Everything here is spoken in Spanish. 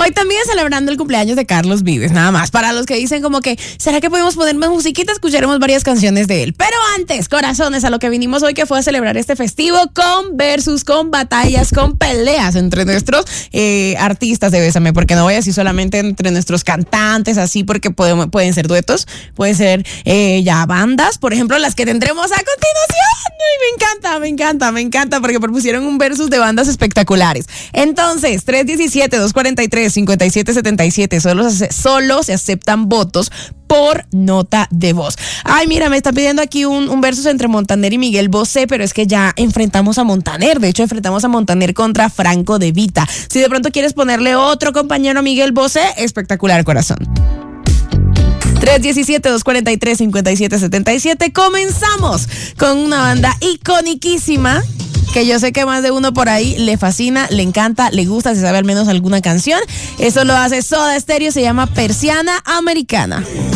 Hoy también celebrando el cumpleaños de Carlos Vives, nada más. Para los que dicen como que, ¿será que podemos poner más musiquita? Escucharemos varias canciones de él. Pero antes, corazones, a lo que vinimos hoy, que fue a celebrar este festivo con versus, con batallas, con peleas entre nuestros artistas de Bésame, porque no voy a decir solamente entre nuestros cantantes, así, porque pueden ser duetos, pueden ser ya bandas, por ejemplo, las que tendremos a continuación. Y me encanta, porque propusieron un versus de bandas espectaculares. Entonces, 317-243-5777, solo se aceptan votos por nota de voz. Ay, mira, me está pidiendo aquí un versus entre Montaner y Miguel Bosé, pero es que ya enfrentamos a Montaner. De hecho, enfrentamos a Montaner contra Franco De Vita. Si de pronto quieres ponerle otro compañero a Miguel Bosé, espectacular, corazón. 317-243-5777. Comenzamos con una banda iconiquísima que yo sé que más de uno por ahí le fascina, le encanta, le gusta, se sabe al menos alguna canción. Eso lo hace Soda Stereo, se llama Persiana Americana.